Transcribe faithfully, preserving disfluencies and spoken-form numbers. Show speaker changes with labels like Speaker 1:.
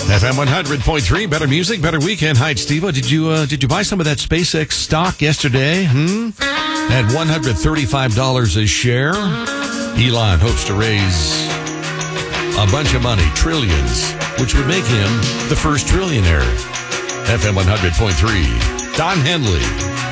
Speaker 1: F M one hundred point three, better music, better weekend. Hi, Steve. Did you uh, did you buy some of that SpaceX stock yesterday? Hmm? At one hundred thirty-five dollars a share. Elon hopes to raise a bunch of money, trillions, which would make him the first trillionaire. F M one hundred point three. Don Henley.